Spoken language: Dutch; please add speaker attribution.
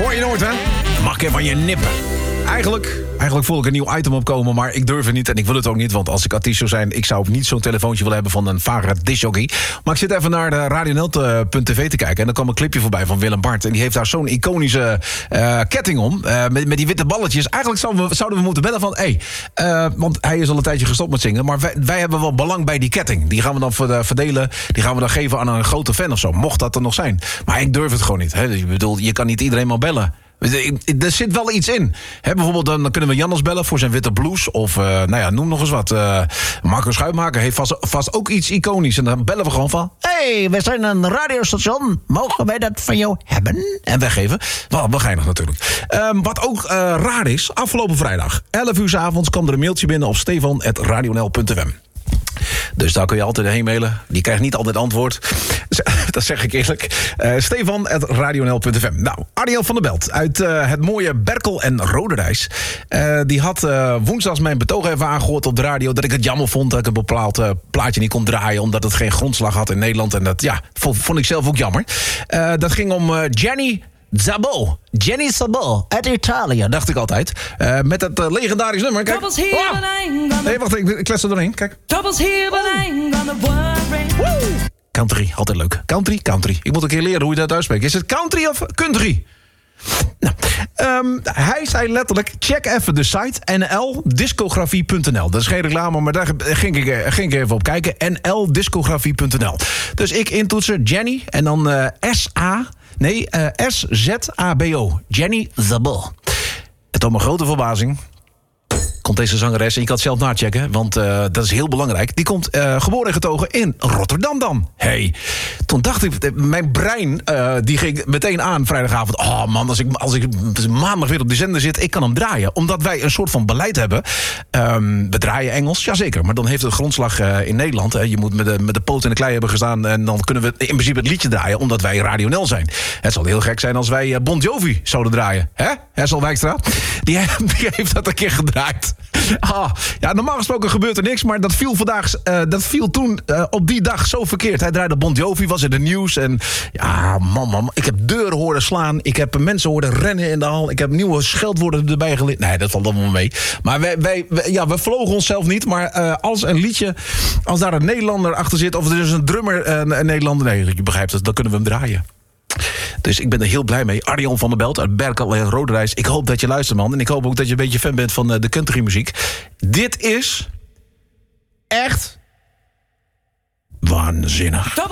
Speaker 1: Hoor je nooit, hè? Mag ik even van je nippen. Eigenlijk voel ik een nieuw item opkomen, maar ik durf het niet en ik wil het ook niet. Want als ik artiest zou zijn, ik zou niet zo'n telefoontje willen hebben van een vage discjockey. Maar ik zit even naar de radionel.tv te kijken en dan kwam een clipje voorbij van Willem Bart. En die heeft daar zo'n iconische ketting om, met die witte balletjes. Eigenlijk zouden we moeten bellen van, want hij is al een tijdje gestopt met zingen. Maar wij hebben wel belang bij die ketting. Die gaan we dan verdelen, die gaan we dan geven aan een grote fan of zo. Mocht dat er nog zijn. Maar ik durf het gewoon niet. Hè? Ik bedoel, je kan niet iedereen maar bellen. Er zit wel iets in. Bijvoorbeeld, dan kunnen we Jannes bellen voor zijn witte blouse. Of, noem nog eens wat. Marco Schuitmaker heeft vast ook iets iconisch. En dan bellen we gewoon van... Hey, we zijn een radiostation. Mogen wij dat van jou hebben? En weggeven. Wel geinig natuurlijk. Wat ook raar is, afgelopen vrijdag, 11 uur 's avonds, kwam er een mailtje binnen op stefan@radionel.fm. Dus daar kun je altijd heen mailen. Die krijgt niet altijd antwoord. Dat zeg ik eerlijk. Stefan@radionel.fm. Nou, Arjan van der Belt uit het mooie Berkel en Roderijs. Die had woensdags mijn betoog even aangehoord op de radio. Dat ik het jammer vond dat ik een bepaald plaatje niet kon draaien. Omdat het geen grondslag had in Nederland. En dat vond ik zelf ook jammer. Dat ging om Jenny Zabot uit Italië, dacht ik altijd. Met het legendarisch nummer. Kijk. Nee, wacht, ik klets er doorheen. Kijk. Country, altijd leuk. Country. Ik moet een keer leren hoe je dat uitspreekt. Is het country of country? Nou, hij zei letterlijk, check even de site nldiscografie.nl. Dat is geen reclame, maar daar ging ik even op kijken. nldiscografie.nl. Dus ik intoetsen Jenny en dan SZABO. Jenny Zabot. En tot mijn grote verbazing komt deze zangeres, en je kan het zelf nachecken, want dat is heel belangrijk. Die komt geboren en getogen in Rotterdam dan. Toen dacht ik, mijn brein die ging meteen aan vrijdagavond. Oh man, als ik maandag weer op de zender zit, ik kan hem draaien. Omdat wij een soort van beleid hebben. We draaien Engels, jazeker, maar dan heeft het grondslag in Nederland. Je moet met de poot in de klei hebben gestaan en dan kunnen we in principe het liedje draaien, omdat wij radionel zijn. Het zal heel gek zijn als wij Bon Jovi zouden draaien. Hè? Hessel Wijkstra? Die heeft dat een keer gedraaid. Normaal gesproken gebeurt er niks, maar dat viel toen op die dag zo verkeerd. Hij draaide Bon Jovi, was in het nieuws. En man, ik heb deuren horen slaan. Ik heb mensen horen rennen in de hal. Ik heb nieuwe scheldwoorden erbij geleerd. Nee, dat valt allemaal mee. Maar we vlogen onszelf niet. Maar als een liedje, als daar een Nederlander achter zit, of er is een drummer, een Nederlander, nee, je begrijpt het, dan kunnen we hem draaien. Dus ik ben er heel blij mee. Arjan van der Belt uit Berkel en Roderijs. Ik hoop dat je luistert, man. En ik hoop ook dat je een beetje fan bent van de countrymuziek. Dit is echt waanzinnig.